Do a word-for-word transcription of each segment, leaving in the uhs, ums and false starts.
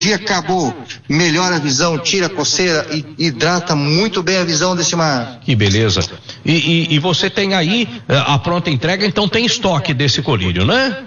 dia acabou, melhora a visão, tira a coceira e hidrata muito bem a visão desse mar. Que beleza. E, e, e você tem aí a pronta entrega, então tem estoque desse colírio, né?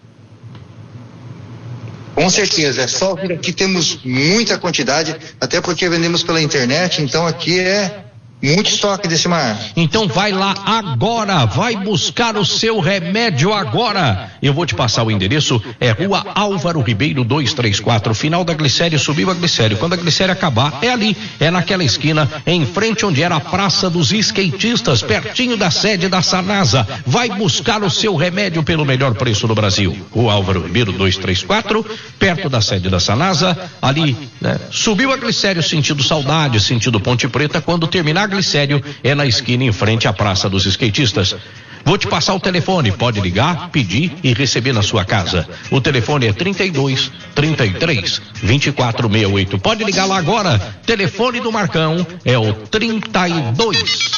Com certeza, é só vir aqui, temos muita quantidade, até porque vendemos pela internet, então aqui é muito estoque desse mar. Então vai lá agora, vai buscar o seu remédio agora. Eu vou te passar o endereço, é Rua Álvaro Ribeiro duzentos e trinta e quatro, final da Glicério, subiu a Glicério. Quando a Glicério acabar, é ali, é naquela esquina, em frente onde era a Praça dos Skatistas, pertinho da sede da Sanasa. Vai buscar o seu remédio pelo melhor preço do Brasil. Rua Álvaro Ribeiro duzentos e trinta e quatro, perto da sede da Sanasa, ali, né? Subiu a Glicério, sentido Saudade, sentido Ponte Preta, quando terminar Glicério, é na esquina em frente à Praça dos Skatistas. Vou te passar o telefone, pode ligar, pedir e receber na sua casa. O telefone é trinta e dois, trinta e três, vinte e quatro sessenta e oito. Pode ligar lá agora. Telefone do Marcão é o trinta e dois,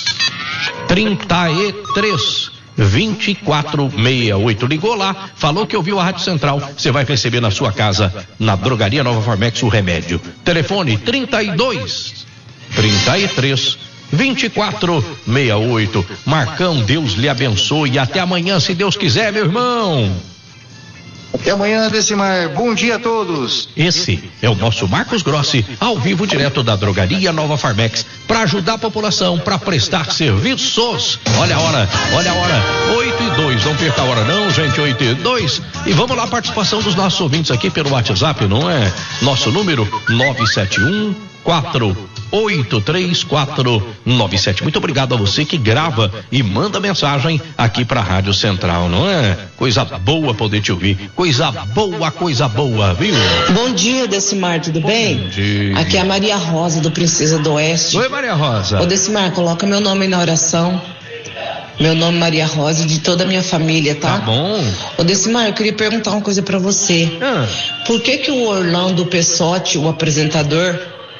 trinta e três, vinte e quatro sessenta e oito. Ligou lá, falou que ouviu a Rádio Central, você vai receber na sua casa, na Drogaria Nova Farmex, o remédio. Telefone trinta e dois, trinta e três, vinte e quatro sessenta e oito. Marcão, Deus lhe abençoe e até amanhã, se Deus quiser, meu irmão. Até amanhã, Decimar. Bom dia a todos. Esse é o nosso Marcos Grossi, ao vivo, direto da Drogaria Nova Farmex, para ajudar a população, para prestar serviços. Olha a hora, olha a hora, oito e dois, não perca a hora não, gente, oito e dois. E vamos lá, a participação dos nossos ouvintes aqui pelo WhatsApp, não é? Nosso número nove sete um quatro oito três quatro nove sete. Muito obrigado a você que grava e manda mensagem aqui pra Rádio Central, não é? Coisa boa poder te ouvir, coisa boa, coisa boa, viu? Bom dia, Decimar, tudo bem? Bom dia. Aqui é a Maria Rosa do Princesa do Oeste. Oi, Maria Rosa. Ô, Decimar, coloca meu nome na oração. Meu nome é Maria Rosa, de toda a minha família, tá? Tá bom. Ô, Decimar, eu queria perguntar uma coisa pra você. Ah. Por que que o Orlando Pessotti, o apresentador,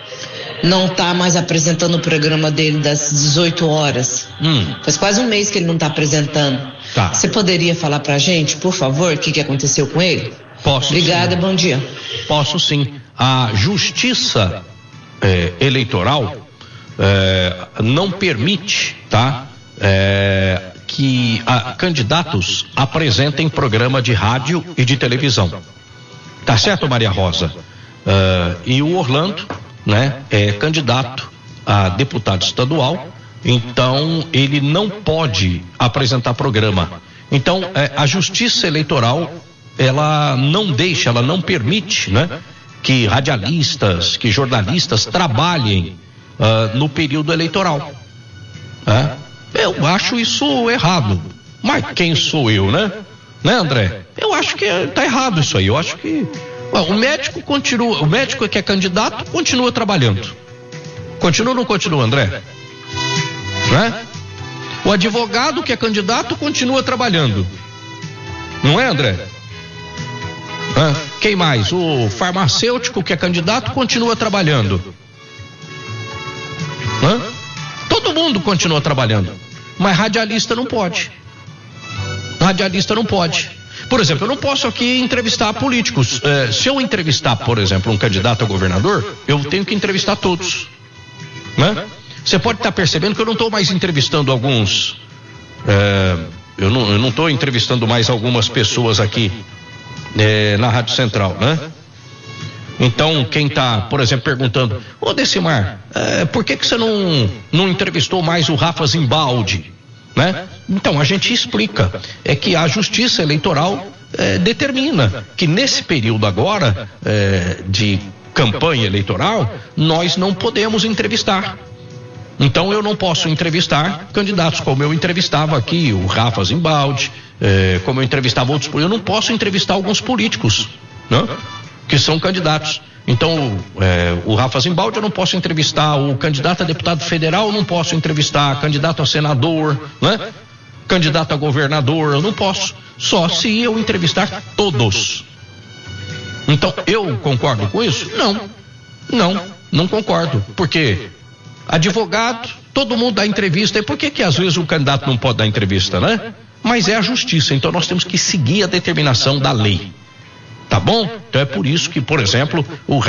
não tá mais apresentando o programa dele das dezoito horas? Hum. Faz quase um mês que ele não tá apresentando. Tá. Você poderia falar pra gente, por favor, o que que aconteceu com ele? Posso. Obrigada, sim. bom dia. Posso sim. A Justiça eh, Eleitoral eh, não permite, tá? Eh, que a, candidatos apresentem programa de rádio e de televisão. Tá certo, Maria Rosa? Eh, e o Orlando, né, é candidato a deputado estadual, então ele não pode apresentar programa. Então é, a Justiça Eleitoral, ela não deixa, ela não permite, né, que radialistas, que jornalistas trabalhem uh, no período eleitoral. É? Eu acho isso errado. Mas quem sou eu, né? Né, André? Eu acho que tá errado isso aí. Eu acho que Bom, o médico continua, o médico que é candidato continua trabalhando. Continua ou não continua, André? Né? O advogado que é candidato continua trabalhando. Não é, André? Hã? Quem mais? O farmacêutico que é candidato continua trabalhando. Hã? Todo mundo continua trabalhando. Mas radialista não pode. Radialista não pode. Por exemplo, eu não posso aqui entrevistar políticos. É, se eu entrevistar, por exemplo, um candidato a governador, eu tenho que entrevistar todos. Né? Você pode estar percebendo que eu não estou mais entrevistando alguns. É, eu não eu não estou entrevistando mais algumas pessoas aqui é, na Rádio Central, né? Então, quem está, por exemplo, perguntando: ô Decimar, é, por que que você não, não entrevistou mais o Rafa Zimbaldi? Né? Então a gente explica, é que a Justiça Eleitoral é, determina que nesse período agora é, de campanha eleitoral nós não podemos entrevistar. Então eu não posso entrevistar candidatos como eu entrevistava aqui o Rafa Zimbaldi, é, como eu entrevistava outros, eu não posso entrevistar alguns políticos, né, que são candidatos. Então, é, o Rafa Zimbaldi eu não posso entrevistar, o candidato a deputado federal eu não posso entrevistar, candidato a senador, né? Candidato a governador eu não posso, só se eu entrevistar todos. Então, eu concordo com isso? Não, não, não concordo, porque advogado, todo mundo dá entrevista, e por que que às vezes o candidato não pode dar entrevista, né? Mas é a justiça, então nós temos que seguir a determinação da lei. Tá bom? Então é por isso que, por exemplo, o